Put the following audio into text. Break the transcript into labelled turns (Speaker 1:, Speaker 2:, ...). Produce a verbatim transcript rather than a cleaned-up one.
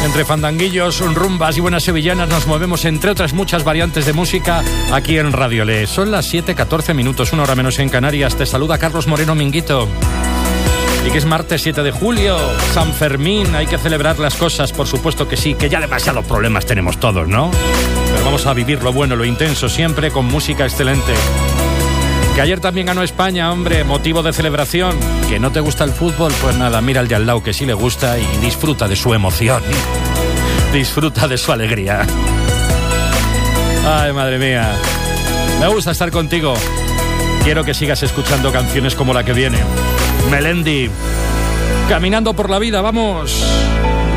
Speaker 1: Entre fandanguillos, rumbas y buenas sevillanas nos movemos entre otras muchas variantes de música aquí en Radio Le. Son las siete catorce minutos, una hora menos en Canarias. Te saluda Carlos Moreno Minguito. Y que es martes siete de julio, San Fermín, hay que celebrar las cosas, por supuesto que sí, que ya demasiados problemas tenemos todos, ¿no? Pero vamos a vivir lo bueno, lo intenso, siempre con música excelente. Que ayer también ganó España, hombre, motivo de celebración. ¿Que no te gusta el fútbol? Pues nada, mira al de al lado que sí le gusta y disfruta de su emoción. Disfruta de su alegría. Ay, madre mía. Me gusta estar contigo. Quiero que sigas escuchando canciones como la que viene. Melendi. Caminando por la vida, vamos.